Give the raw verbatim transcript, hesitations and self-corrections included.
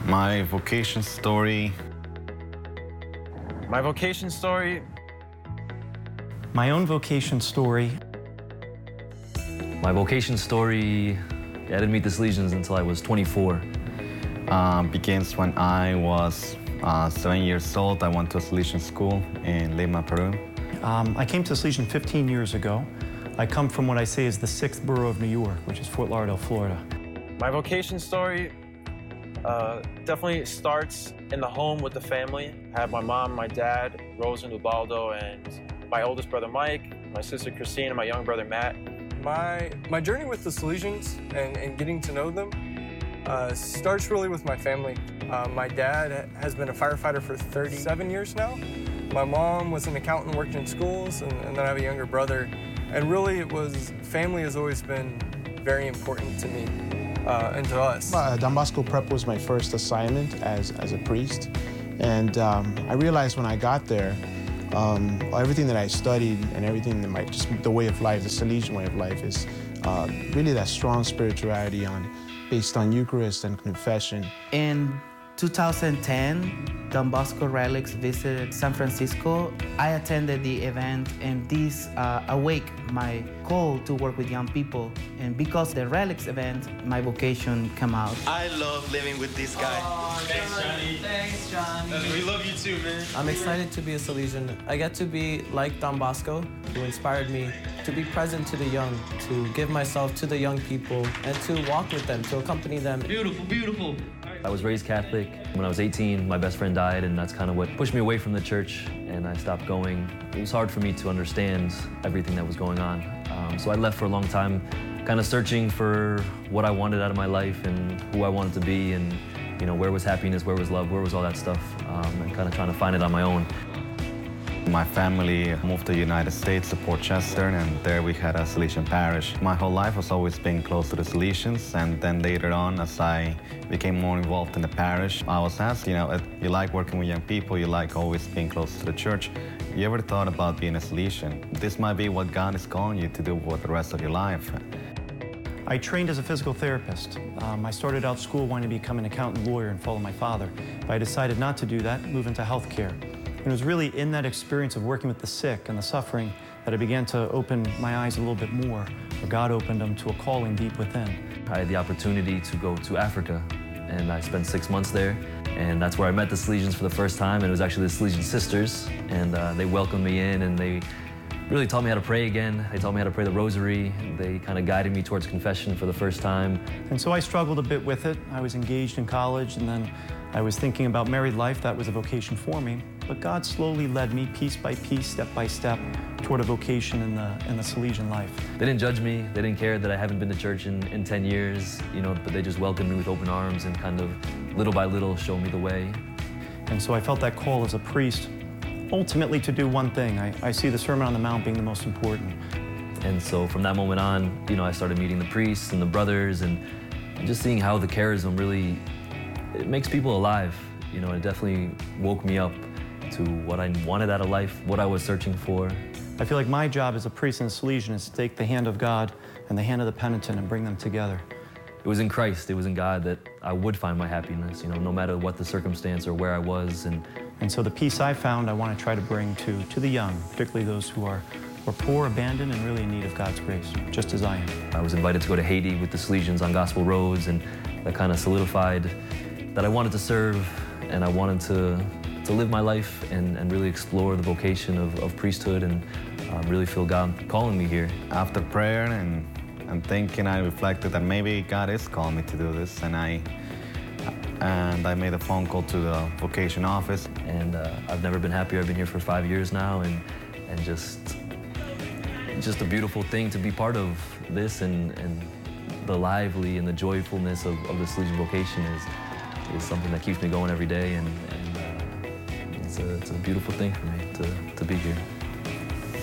My vocation story. My vocation story. My own vocation story. My vocation story, I didn't meet the Salesians until I was twenty-four. Uh, begins when I was uh, seven years old. I went to a Salesian school in Lima, Peru. Um, I came to Salesian fifteen years ago. I come from what I say is the sixth borough of New York, which is Fort Lauderdale, Florida. My vocation story uh, definitely starts in the home with the family. I had my mom, my dad, Rose and Ubaldo, and my oldest brother Mike, my sister Christine, and my young brother Matt. My, my journey with the Salesians and, and getting to know them uh, starts really with my family. Uh, my dad has been a firefighter for thirty-seven years now. My mom was an accountant, worked in schools, and, and then I have a younger brother. And really, it was, family has always been very important to me uh, and to us. Uh, Don Bosco Prep was my first assignment as, as a priest. And um, I realized when I got there, um, everything that I studied and everything that my, just the way of life, the Salesian way of life is uh, really that strong spirituality on, based on Eucharist and confession. In two thousand ten, Don Bosco Relics visited San Francisco. I attended the event, and this uh, awake my call to work with young people. And because the Relics event, my vocation came out. I love living with this guy. Oh, thanks, Johnny. Thanks, Johnny. We love you too, man. I'm excited to be a Salesian. I get to be like Don Bosco, who inspired me to be present to the young, to give myself to the young people, and to walk with them, to accompany them. Beautiful, beautiful. I was raised Catholic. When I was eighteen, my best friend died, and that's kind of what pushed me away from the church, and I stopped going. It was hard for me to understand everything that was going on. Um, so I left for a long time, kind of searching for what I wanted out of my life and who I wanted to be, and you know, where was happiness, where was love, where was all that stuff, um, and kind of trying to find it on my own. My family moved to the United States, to Port Chester, and there we had a Salesian parish. My whole life was always being close to the Salesians, and then later on, as I became more involved in the parish, I was asked, you know, you like working with young people, you like always being close to the church. You ever thought about being a Salesian? This might be what God is calling you to do for the rest of your life. I trained as a physical therapist. Um, I started out school wanting to become an accountant lawyer and follow my father, but I decided not to do that, move into healthcare. And it was really in that experience of working with the sick and the suffering that I began to open my eyes a little bit more, or God opened them to a calling deep within. I had the opportunity to go to Africa, and I spent six months there, and that's where I met the Salesians for the first time, and it was actually the Salesian sisters, and uh, they welcomed me in, and they really taught me how to pray again. They taught me how to pray the rosary. They kind of guided me towards confession for the first time. And so I struggled a bit with it. I was engaged in college, and then I was thinking about married life. That was a vocation for me. But God slowly led me, piece by piece, step by step, toward a vocation in the, in the Salesian life. They didn't judge me. They didn't care that I haven't been to church in, in ten years, you know, but they just welcomed me with open arms and kind of little by little showed me the way. And so I felt that call as a priest, ultimately to do one thing. I, I see the Sermon on the Mount being the most important. And so from that moment on, you know, I started meeting the priests and the brothers and just seeing how the charism really, it makes people alive. You know, it definitely woke me up to what I wanted out of life, what I was searching for. I feel like my job as a priest and a Salesian is to take the hand of God and the hand of the penitent and bring them together. It was in Christ, it was in God that I would find my happiness, you know, no matter what the circumstance or where I was. And, and so the peace I found, I want to try to bring to, to the young, particularly those who are, who are poor, abandoned, and really in need of God's grace, just as I am. I was invited to go to Haiti with the Salesians on gospel roads, and that kind of solidified that I wanted to serve, and I wanted to to live my life and, and really explore the vocation of, of priesthood and uh, really feel God calling me here. After prayer and, and thinking, I reflected that maybe God is calling me to do this, and I and I made a phone call to the vocation office. And uh, I've never been happier. I've been here for five years now, and and just just a beautiful thing to be part of this, and, and the lively and the joyfulness of, of the Salesian vocation is is something that keeps me going every day, and, and uh, it's, a, it's a beautiful thing for me to, to be here.